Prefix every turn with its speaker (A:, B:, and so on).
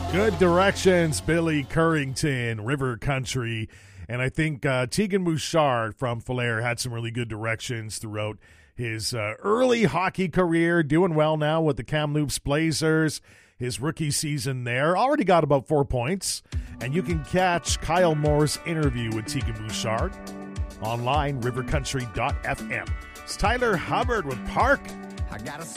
A: Good directions, Billy Currington, River Country. And I think Tegan Bouchard from Falher had some really good directions throughout his early hockey career. Doing well now with the Kamloops Blazers. His rookie season there. Already got about 4 points. And you can catch Kyle Moore's interview with Tegan Bouchard online, rivercountry.fm. It's Tyler Hubbard with Park.
B: I gotta